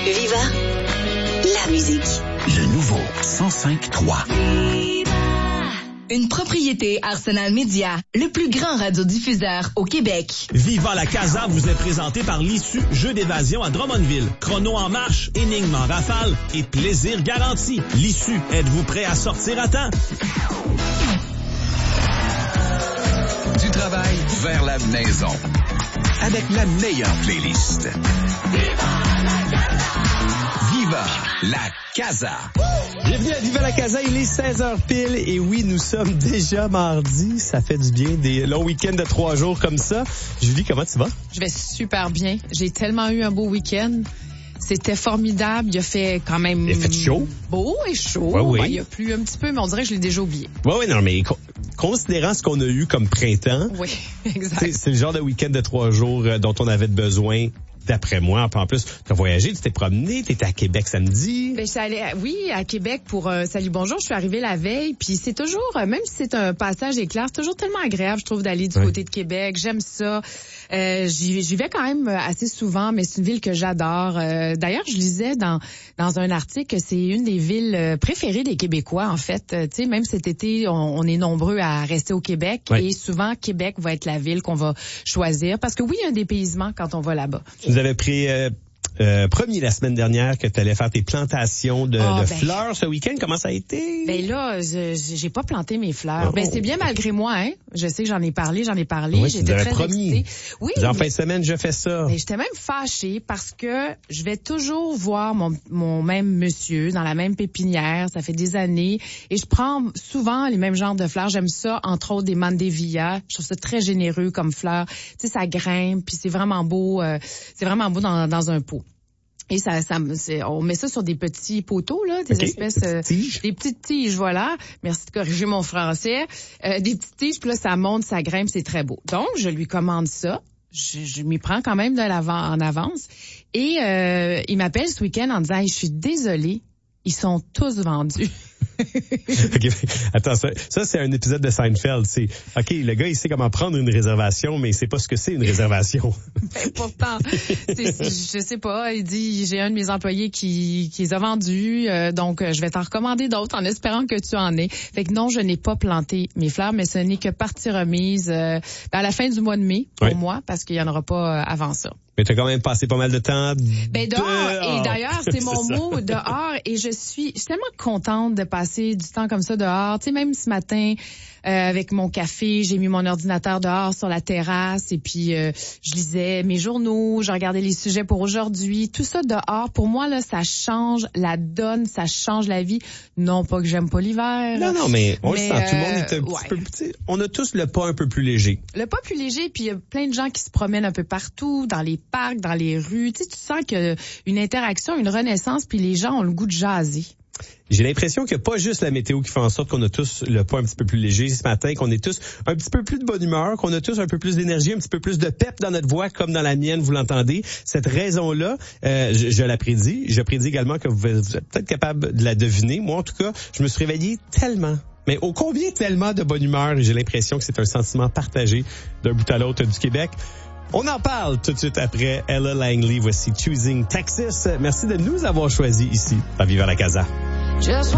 Viva, la musique. Le nouveau 105.3. Une propriété Arsenal Média, le plus grand radiodiffuseur au Québec. Viva la Casa vous est présenté par l'Issue, jeu d'évasion à Drummondville. Chrono en marche, énigme en rafale et plaisir garanti. L'Issue, êtes-vous prêt à sortir à temps? Du travail vers la maison. Avec la meilleure playlist. Viva la Casa. Bienvenue à Viva la Casa, il est 16h pile et oui, nous sommes déjà mardi, ça fait du bien, des longs week-ends de 3 jours comme ça. Julie, comment tu vas? Je vais super bien, j'ai tellement eu un beau week-end. C'était formidable. Il a fait quand même... Il a fait chaud. Beau et chaud. Ouais, oui. Ben, il a plu un petit peu, mais on dirait que je l'ai déjà oublié. Oui, non, mais considérant ce qu'on a eu comme printemps... Oui, exact. C'est le genre de week-end de 3 jours dont on avait besoin, d'après moi. En plus, tu as voyagé, tu t'es promené, tu étais à Québec samedi. Ben, je suis allée, à Québec pour Salut Bonjour. Je suis arrivée la veille, puis c'est toujours, même si c'est un passage éclair, c'est toujours tellement agréable, je trouve, d'aller du côté de Québec. J'aime ça. J'y vais quand même assez souvent, mais c'est une ville que j'adore. D'ailleurs, je lisais dans un article que c'est une des villes préférées des Québécois, en fait. Tu sais, même cet été, on est nombreux à rester au Québec et souvent, Québec va être la ville qu'on va choisir parce que oui, il y a un dépaysement quand on va là-bas. Vous avez pris... promis la semaine dernière que tu allais faire tes plantations de fleurs ce week-end. Comment ça a été? Ben là, j'ai pas planté mes fleurs. Ben c'est bien malgré moi, hein. Je sais que j'en ai parlé. Oui, j'étais très promis. excitée. Oui. En fin de semaine, je fais ça. Ben, j'étais même fâchée parce que je vais toujours voir mon même monsieur dans la même pépinière. Ça fait des années. Et je prends souvent les mêmes genres de fleurs. J'aime ça, entre autres des mandévillas. Je trouve ça très généreux comme fleurs. Tu sais, ça grimpe, puis c'est vraiment beau. C'est vraiment beau dans un pot. Et on met ça sur des petits poteaux, là, des espèces, des petites tiges, voilà. Merci de corriger mon français. Des petites tiges, puis là, ça monte, ça grimpe, c'est très beau. Donc, je lui commande ça. Je m'y prends quand même en avance. Et il m'appelle ce week-end en disant, hey, je suis désolée, ils sont tous vendus. Okay. Attends, ça c'est un épisode de Seinfeld. C'est OK, le gars il sait comment prendre une réservation, mais il sait pas ce que c'est une réservation. Ben, pourtant, je sais pas. Il dit j'ai un de mes employés qui les a vendus, donc je vais t'en recommander d'autres en espérant que tu en aies. Fait que non, je n'ai pas planté mes fleurs, mais ce n'est que partie remise à la fin du mois de mai pour moi, parce qu'il y en aura pas avant ça. Mais t'as quand même passé pas mal de temps dehors. Et d'ailleurs, c'est mon mot, dehors. Et je suis tellement contente de passer du temps comme ça dehors. Tu sais, même ce matin, avec mon café, j'ai mis mon ordinateur dehors sur la terrasse et puis je lisais mes journaux, je regardais les sujets pour aujourd'hui. Tout ça dehors, pour moi, là, ça change la donne, ça change la vie. Non pas que j'aime pas l'hiver. Non, mais on le sent. Tout le monde est un petit peu... On a tous le pas un peu plus léger. Le pas plus léger, puis il y a plein de gens qui se promènent un peu partout, dans les parcs, dans les rues. Tu sais, tu sens qu'il y a une interaction, une renaissance, puis les gens ont le goût de jaser. J'ai l'impression qu'il n'y a pas juste la météo qui fait en sorte qu'on a tous le pas un petit peu plus léger ce matin, qu'on est tous un petit peu plus de bonne humeur, qu'on a tous un peu plus d'énergie, un petit peu plus de pep dans notre voix, comme dans la mienne, vous l'entendez. Cette raison-là, je la prédis. Je prédis également que vous êtes peut-être capable de la deviner. Moi, en tout cas, je me suis réveillé tellement. Mais ô combien tellement de bonne humeur, et j'ai l'impression que c'est un sentiment partagé d'un bout à l'autre du Québec. On en parle tout de suite après Ella Langley. Voici Choosing Texas. Merci de nous avoir choisis ici à Viva la Casa.